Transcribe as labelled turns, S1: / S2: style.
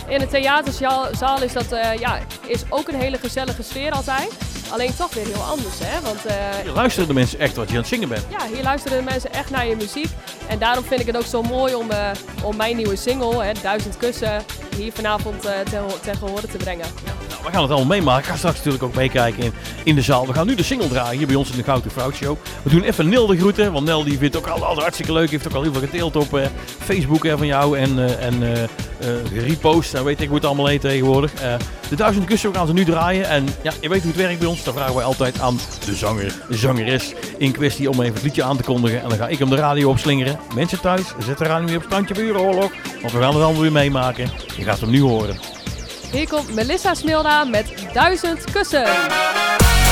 S1: In de theaterzaal is dat is ook een hele gezellige sfeer altijd. Alleen toch weer heel anders, hè? Want
S2: Hier luisteren de mensen echt wat je aan het zingen bent.
S1: ja, hier luisteren de mensen echt naar je muziek. En daarom vind ik het ook zo mooi om mijn nieuwe single, hè, 1000 Kussen, hier vanavond ten gehore te brengen.
S2: Nou, we gaan het allemaal meemaken. Ik ga straks natuurlijk ook meekijken in de zaal. We gaan nu de single draaien hier bij ons in de Gouden Vrouw Show. We doen even Nel de groeten, want Nel die vindt ook altijd hartstikke leuk. Heeft ook al heel veel gedeeld op Facebook van jou en repost. En weet ik hoe het allemaal heet tegenwoordig. De 1000 Kussen gaan ze nu draaien. En ja, je weet hoe het werkt bij ons. Dan vragen wij altijd aan de zangeres in kwestie om even het liedje aan te kondigen. En dan ga ik hem de radio opslingeren. Mensen thuis, zet de radio weer op standje Burenoorlog. Want we gaan het allemaal weer meemaken. Je gaat hem nu horen.
S1: Hier komt Melissa Smilda met 1000 Kussen.